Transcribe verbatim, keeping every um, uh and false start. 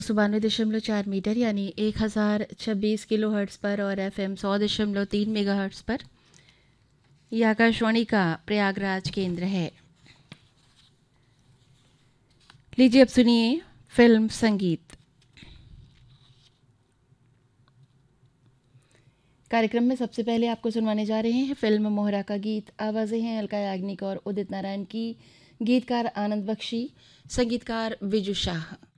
सौ बानवे दशमलव चार मीटर यानी एक हज़ार छब्बीस किलो हर्ट्स पर और एफ एम सौ दशमलव तीन मेगा हर्ट्स पर यह आकाशवाणी का प्रयागराज केंद्र है। लीजिए अब सुनिए फिल्म संगीत। कार्यक्रम में सबसे पहले आपको सुनवाने जा रहे हैं फिल्म मोहरा का गीत। आवाज़ें हैं अलका याग्निक और उदित नारायण की, गीतकार आनंद बख्शी, संगीतकार विजू शाह।